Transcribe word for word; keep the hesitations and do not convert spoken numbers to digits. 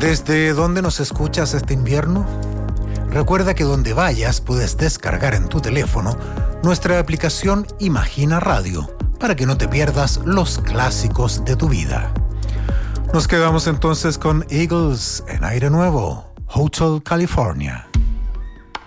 ¿Desde dónde nos escuchas este invierno? Recuerda que donde vayas puedes descargar en tu teléfono nuestra aplicación Imagina Radio para que no te pierdas los clásicos de tu vida. Nos quedamos entonces con Eagles en aire nuevo, Hotel California.